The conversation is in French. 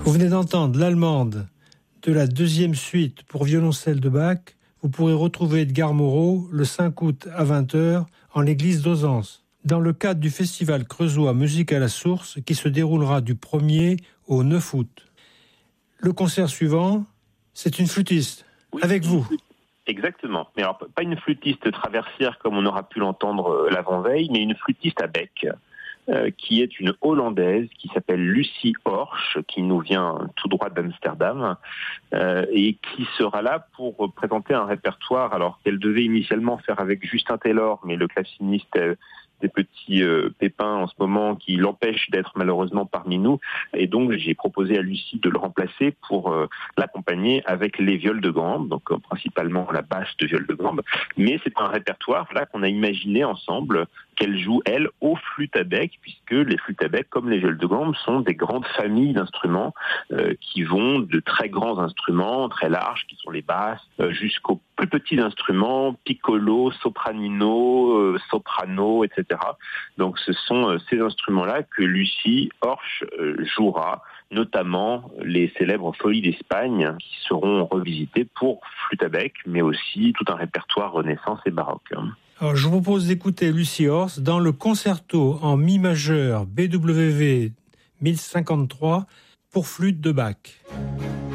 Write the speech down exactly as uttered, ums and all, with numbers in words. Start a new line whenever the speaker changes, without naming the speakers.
Vous venez d'entendre l'allemande de la deuxième suite pour violoncelle de Bach. Vous pourrez retrouver Edgar Moreau le cinq août à vingt heures en l'église d'Ozance, dans le cadre du festival creusois Musique à la source qui se déroulera du premier au neuf août. Le concert suivant, c'est une flûtiste, oui, avec vous.
Exactement. Mais alors, pas une flûtiste traversière comme on aura pu l'entendre l'avant-veille, mais une flûtiste à bec. Euh, qui est une Hollandaise qui s'appelle Lucie Horsch, qui nous vient tout droit d'Amsterdam, euh, et qui sera là pour présenter un répertoire, alors qu'elle devait initialement faire avec Justin Taylor, mais le claveciniste a des petits euh, pépins en ce moment qui l'empêchent d'être malheureusement parmi nous, et donc j'ai proposé à Lucie de le remplacer pour euh, l'accompagner avec les viols de gambe, donc euh, principalement la basse de viol de gambe, mais c'est un répertoire là qu'on a imaginé ensemble, qu'elle joue, elle, aux flûtes à bec, puisque les flûtes à bec, comme les viols de gambe, sont des grandes familles d'instruments euh, qui vont de très grands instruments, très larges, qui sont les basses, euh, jusqu'aux plus petits instruments, piccolo, sopranino, euh, soprano, et cetera. Donc ce sont euh, ces instruments-là que Lucie Horsch euh, jouera, notamment les célèbres Folies d'Espagne, qui seront revisitées pour flûte à bec, mais aussi tout un répertoire Renaissance et baroque.
Alors, je vous propose d'écouter Lucie Horsch dans le concerto en mi majeur B W V mille cinquante-trois pour flûte de Bach.